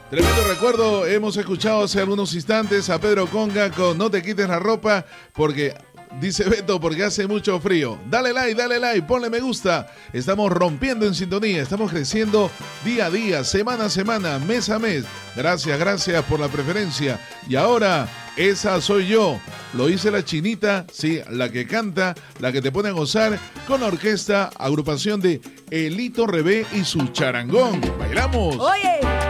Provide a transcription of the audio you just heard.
Tremendo recuerdo, hemos escuchado hace algunos instantes a Pedro Conga con No te quites la ropa, porque dice Beto, porque hace mucho frío. Dale like, ponle me gusta. Estamos rompiendo en sintonía, estamos creciendo día a día, semana a semana, mes a mes. Gracias por la preferencia. Y ahora, esa soy yo. Lo dice la chinita, sí, la que canta, la que te pone a gozar con la orquesta, agrupación de Elito Rebé y su charangón. ¡Bailamos! Oye.